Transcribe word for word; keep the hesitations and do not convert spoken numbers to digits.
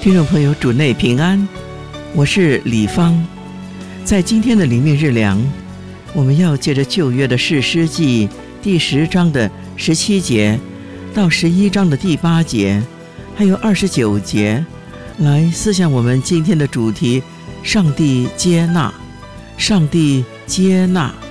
听众朋友，主内平安，我是李芳。在今天的灵命日粮，我们要借着旧约的士师记第十章的十七节到十一章的第八节，还有二十九节，来思想我们今天的主题：上帝接纳，上帝接纳。